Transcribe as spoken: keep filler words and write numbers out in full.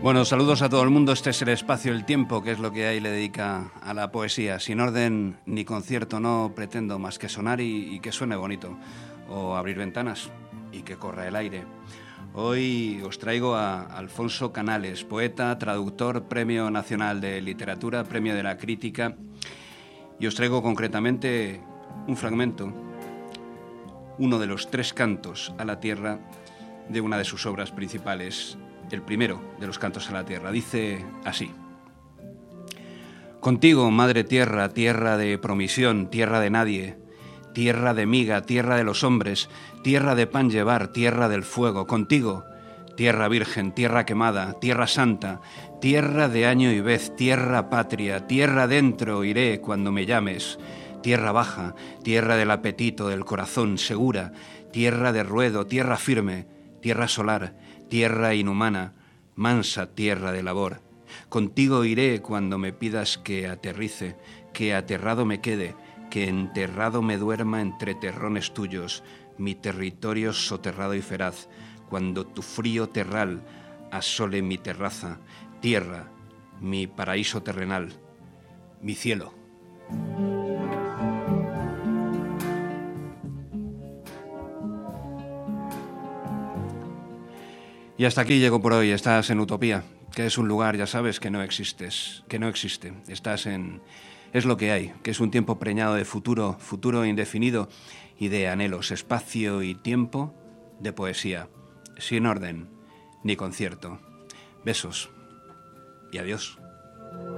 Bueno, saludos a todo el mundo. Este es el espacio El Tiempo, que es lo que ahí le dedica a la poesía. Sin orden ni concierto no pretendo más que sonar y, y que suene bonito, o abrir ventanas y que corra el aire. Hoy os traigo a Alfonso Canales, poeta, traductor, Premio Nacional de Literatura, Premio de la Crítica, y os traigo concretamente un fragmento, uno de los tres cantos a la tierra de una de sus obras principales, el primero de los cantos a la tierra. Dice así: contigo, madre tierra, tierra de promisión, tierra de nadie, tierra de miga, tierra de los hombres, tierra de pan llevar, tierra del fuego, contigo, tierra virgen, tierra quemada, tierra santa, tierra de año y vez, tierra patria, tierra dentro iré cuando me llames, tierra baja, tierra del apetito, del corazón segura, tierra de ruedo, tierra firme, tierra solar, tierra inhumana, mansa tierra de labor. Contigo iré cuando me pidas que aterrice, que aterrado me quede, que enterrado me duerma entre terrones tuyos, mi territorio soterrado y feraz, cuando tu frío terral asole mi terraza, tierra, mi paraíso terrenal, mi cielo. Y hasta aquí llego por hoy. Estás en Utopía, que es un lugar, ya sabes, que no existes, que no existe. Estás en... es lo que hay, que es un tiempo preñado de futuro, futuro indefinido y de anhelos, espacio y tiempo de poesía, sin orden ni concierto. Besos y adiós.